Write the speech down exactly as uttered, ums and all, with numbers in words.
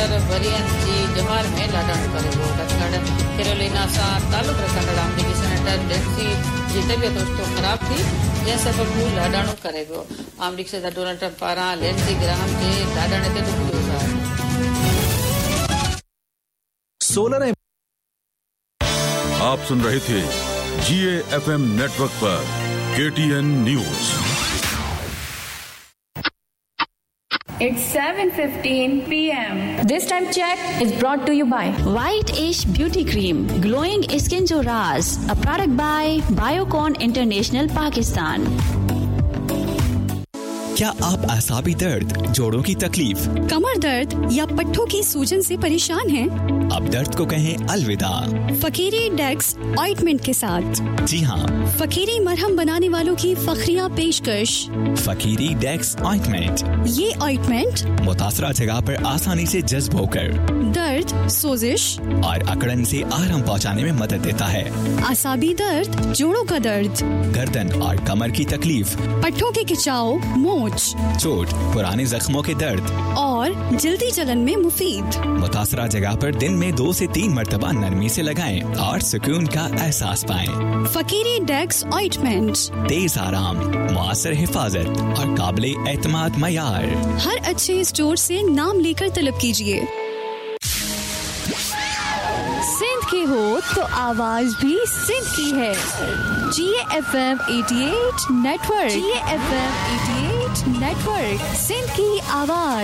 Doctor वरियन जी जवाहर में लाडाणो करेगो दक्षिण Carolina सां तालुक रखंदड़ अमरीकी सेनेटर लेंसी जी तबियत ओचितो ख़राब थी जंहिं सबबु लाडाणो करेगो। अमरीकी सदर डोनाल्ड ट्रंप पारां लेंसी ग्राहम जे लाडाणे ते ॾुखियो इज़हार। सोलर आप सुन रहे थे जीए एफएम नेटवर्क पर KTN news. It's seven fifteen p m This time check is brought to you by White Ash Beauty Cream, glowing skin jo raaz, a product by Biocon International Pakistan. क्या आप असाबी दर्द, जोड़ों की तकलीफ, कमर दर्द या पट्टों की सूजन से परेशान हैं? अब दर्द को कहें अलविदा फकीरी डेक्स ऑइंटमेंट के साथ। जी हाँ, फकीरी मरहम बनाने वालों की फखरिया पेशकश फकीरी डेक्स ऑइंटमेंट। ये ऑइंटमेंट मुतासरा जगह पर आसानी से जज्ब होकर दर्द, सोजिश और अकड़न से आराम पहुँचाने में मदद देता है। असाबी दर्द, जोड़ों का दर्द, गर्दन और कमर की तकलीफ, पट्टों के खिंचाव, मोच, चोट, पुराने जख्मों के दर्द और जल्दी जलन में मुफीद। मुतासरा जगह पर दिन में दो से तीन मरतबा नरमी से लगाएं और सुकून का एहसास पाएं। फकीरी डेक्स ऑइंटमेंट, तेज आराम, मुआसर हिफाजत और काबिले एतमाद मयार। हर अच्छे स्टोर से नाम लेकर तलब कीजिए। सिंध की हो तो आवाज भी सिंध की है। जी एफ एम अठासी नेटवर्क, जी एफ एम अठासी नेटवर्क, सिंध की आवाज।